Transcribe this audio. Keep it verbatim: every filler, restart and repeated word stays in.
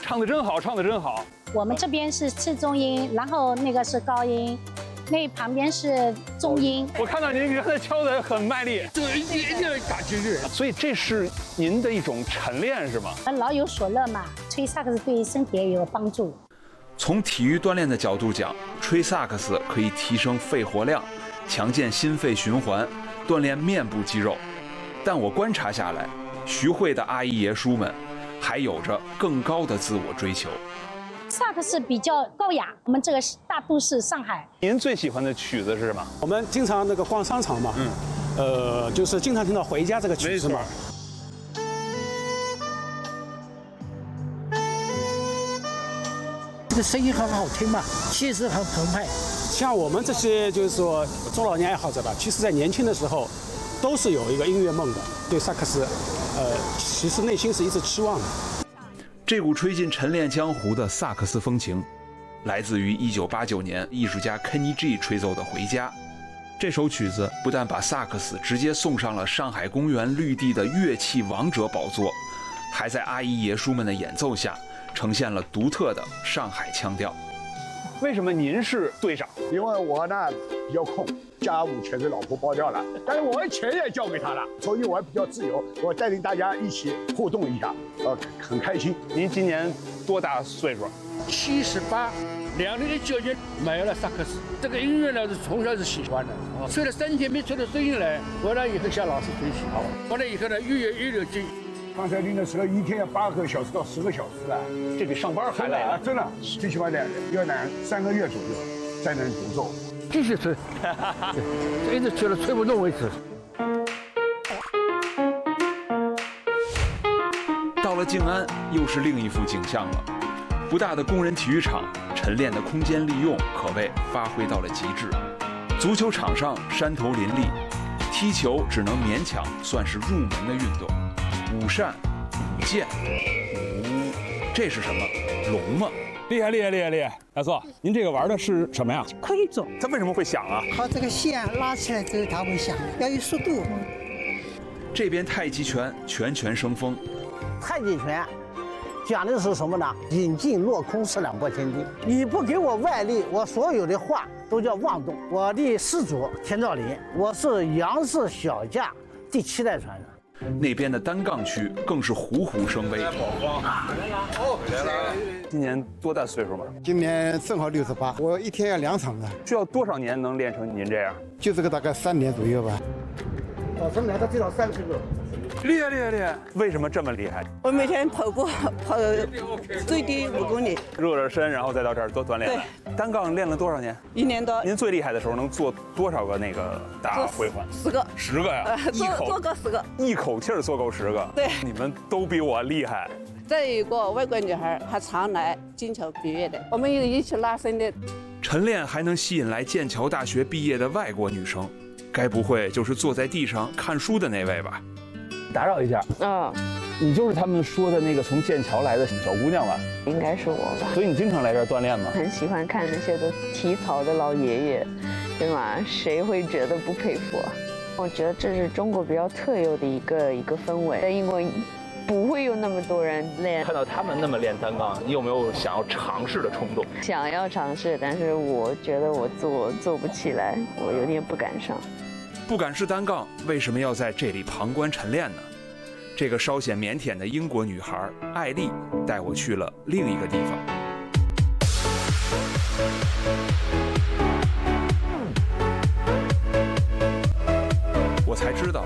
唱的真好，唱的真好。 我们这边是次中音，然后那个是高音，那旁边是中音。 我看到您刚才敲的很卖力， 对，一定一定要打进去。 所以这是您的一种晨练是吗？ 老有所乐嘛，吹萨克斯对身体也有帮助。 从体育锻炼的角度讲，吹萨克斯可以提升肺活量，强健心肺循环，锻炼面部肌肉。但我观察下来，徐汇的阿姨爷叔们还有着更高的自我追求。 萨克斯比较高雅，我们这个大都市上海。 您最喜欢的曲子是什么？ 我们经常那个逛商场嘛，嗯，呃，就是经常听到《回家》这个曲子嘛。 这个声音很好听嘛，气势很澎湃。 像我们这些就是说中老年爱好者吧，其实在年轻的时候，都是有一个音乐梦的，对萨克斯，呃，其实内心是一直期望的。 这股吹进晨练江湖的萨克斯风情，来自于一九八九年艺术家 Kenny G 吹奏的《回家》。这首曲子不但把萨克斯直接送上了上海公园绿地的乐器王者宝座，还在阿姨爷叔们的演奏下，呈现了独特的上海腔调。 为什么您是队长？ 因为我呢比较空，家务全给老婆包掉了，但是我钱也交给她了，所以我比较自由。我带领大家一起互动一下，呃，很开心。 您今年多大岁数？ 七十八，两零一九年买了萨克斯。这个音乐呢是从小是喜欢的，吹了三天没吹出声音来，回来以后向老师学习。回来以后呢越越越有劲。 刚才练的时候一天要八个小时到十个小时啊， 这比上班还累啊！ 真的，最起码两要两三个月左右才能独奏。 继续吹，一直吹到吹不动为止。 到了静安，又是另一幅景象了。不大的工人体育场，晨练的空间利用可谓发挥到了极致。足球场上山头林立，踢球只能勉强算是入门的运动。舞扇、舞剑、舞，这是什么？龙吗？ 厉害厉害厉害厉害！大叔，您这个玩的是什么呀？ 昆种。 它为什么会响啊？ 靠这个线拉起来之后它会响，要有速度。 这边太极拳拳拳生风。 太极拳讲的是什么呢？引劲落空是两拨千斤。你不给我外力，我所有的话都叫妄动。我的始祖田兆林，我是杨氏小架第七代传人。 那边的单杠区更是虎虎生威。 今年多大岁数嘛？ 今年正好六十八，我一天要两场的。 需要多少年能练成您这样？ 就这个大概三年左右吧。 早晨来到最少三十个。 厉害厉害厉害！为什么这么厉害？ 我每天跑步跑最低五公里， 热热身，然后再到这儿多锻炼。对，单杠练了多少年？ 一年多。 您最厉害的时候能做多少个那个大回环？ 十个。 十个呀！ 做做够十个。 一口气儿做够十个。 对， 你们都比我厉害。 再有一个外国女孩，她常来剑桥毕业的，我们有一起拉伸的。 晨练还能吸引来剑桥大学毕业的外国女生，该不会就是坐在地上看书的那位吧？ 打扰一下， 嗯， 你就是他们说的那个从剑桥来的小姑娘吧？ 应该是我吧。 所以你经常来这儿锻炼吗？ 很喜欢看那些都体操的老爷爷，对吗？谁会觉得不佩服啊？我觉得这是中国比较特有的一个一个氛围，在英国不会有那么多人练。 看到他们那么练单杠，你有没有想要尝试的冲动？ 想要尝试，但是我觉得我做做不起来，我有点不敢上。 不敢试单杠，为什么要在这里旁观晨练呢？这个稍显腼腆的英国女孩艾丽带我去了另一个地方。